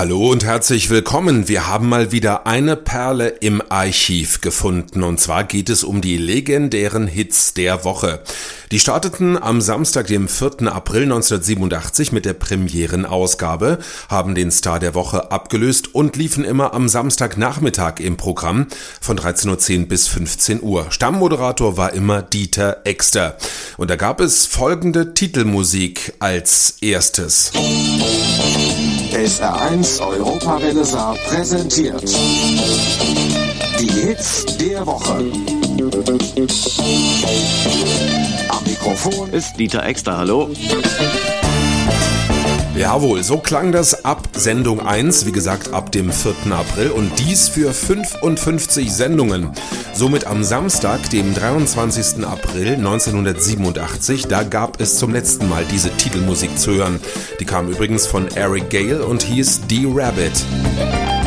Hallo und herzlich willkommen. Wir haben mal wieder eine Perle im Archiv gefunden und zwar geht es um die legendären Hits der Woche. Die starteten am Samstag, dem 4. April 1987 mit der Premierenausgabe, haben den Star der Woche abgelöst und liefen immer am Samstagnachmittag im Programm von 13.10 Uhr bis 15 Uhr. Stammmoderator war immer Dieter Exter. Und da gab es folgende Titelmusik als erstes. SR1 Europawelle Saar präsentiert die Hits der Woche. Am Mikrofon ist Dieter Exter, hallo. Jawohl, so klang das ab Sendung 1, wie gesagt ab dem 4. April und dies für 55 Sendungen. Somit am Samstag, dem 23. April 1987, da gab es zum letzten Mal diese Titelmusik zu hören. Die kam übrigens von Eric Gale und hieß The Rabbit.